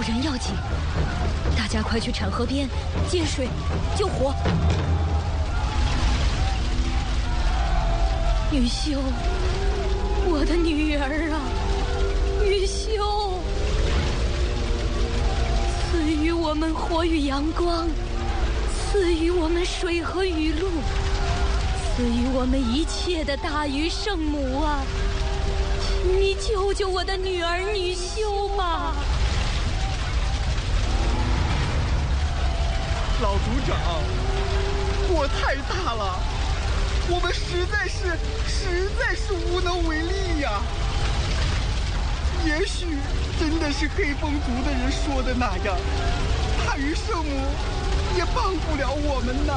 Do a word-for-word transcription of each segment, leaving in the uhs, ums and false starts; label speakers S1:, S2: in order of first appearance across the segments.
S1: 人要紧，大家快去产河边接水救火。女修，我的女儿啊，女修，赐予我们火与阳光，赐予我们水和雨露，赐予我们一切的大禹圣母啊，请你救救我的女儿女修吧。
S2: 老族长，火太大了，我们实在是实在是无能为力呀。也许真的是黑风族的人说的那样，大禹圣母也帮不了我们呐。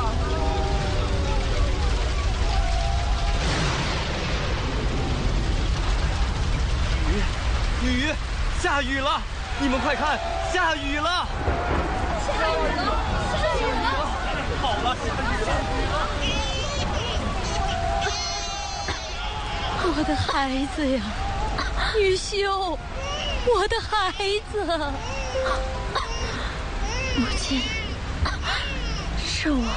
S3: 雨，雨，下雨了！你们快看，下雨了！
S1: 下雨了！下雨了！
S3: 好了，下雨了！
S1: 我的孩子呀，女修，我的孩子，母亲，是我。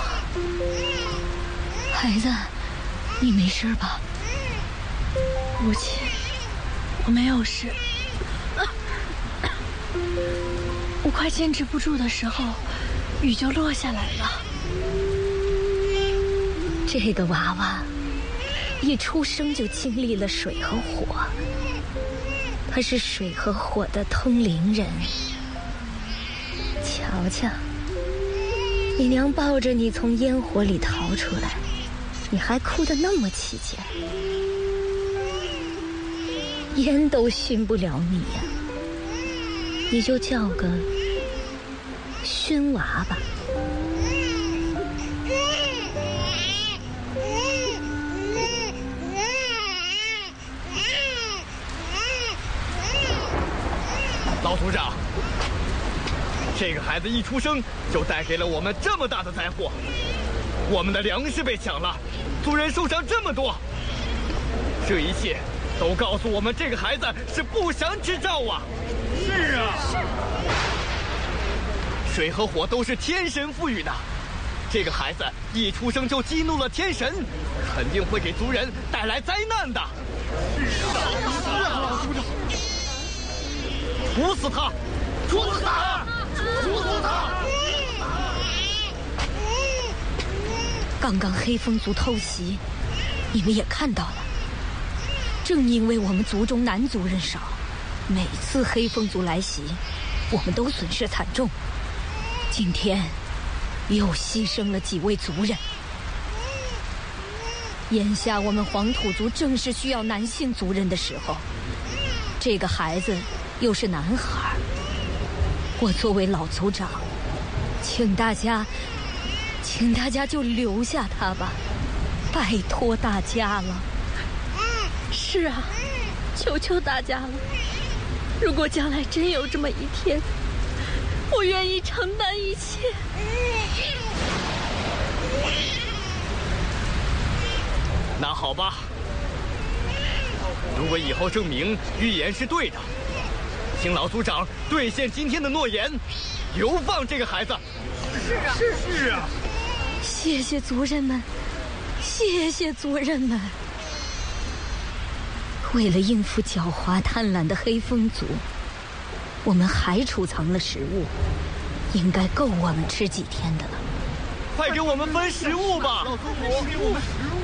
S1: 孩子，你没事吧？
S4: 母亲，我没有事。我快坚持不住的时候，雨就落下来了。
S1: 这个娃娃一出生就经历了水和火，他是水和火的通灵人。瞧瞧，你娘抱着你从烟火里逃出来，你还哭得那么起劲，烟都熏不了你呀、啊，你就叫个熏娃吧。
S3: 老族长，这个孩子一出生就带给了我们这么大的灾祸，我们的粮食被抢了，族人受伤这么多，这一切都告诉我们这个孩子是不祥之兆啊！
S2: 是啊，
S3: 水和火都是天神赋予的，这个孩子一出生就激怒了天神，肯定会给族人带来灾难的。
S2: 是啊，是啊，老族长。
S3: 处死他！
S2: 处死他！处死他！
S1: 刚刚黑风族偷袭，你们也看到了。正因为我们族中男族人少，每次黑风族来袭，我们都损失惨重。今天又牺牲了几位族人。眼下我们黄土族正是需要男性族人的时候，这个孩子又是男孩，我作为老族长，请大家，请大家就留下他吧，拜托大家了。
S4: 是啊，求求大家了。如果将来真有这么一天，我愿意承担一切。
S3: 那好吧，如果以后证明预言是对的，请老族长兑现今天的诺言，流放这个孩子。
S2: 是啊，是是啊。
S1: 谢谢族人们，谢谢族人们。为了应付狡猾贪婪的黑风族，我们还储藏了食物，应该够我们吃几天的了。
S3: 快给我们分食物吧！
S2: 老祖母，给我们食物。